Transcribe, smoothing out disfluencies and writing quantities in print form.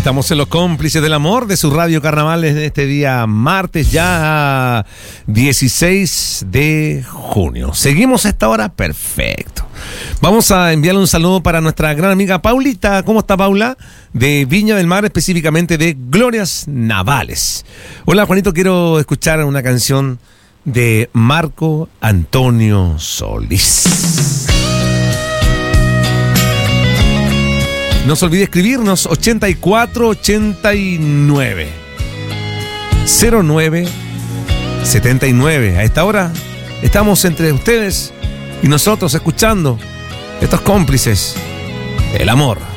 Estamos en los cómplices del amor de su Radio Carnaval en este día martes, ya 16 de junio. ¿Seguimos a esta hora? Perfecto. Vamos a enviarle un saludo para nuestra gran amiga Paulita. ¿Cómo está, Paula? De Viña del Mar, específicamente de Glorias Navales. Hola, Juanito, quiero escuchar una canción de Marco Antonio Solís. No se olvide escribirnos 8489 09 79. A esta hora estamos entre ustedes y nosotros escuchando estos cómplices del amor.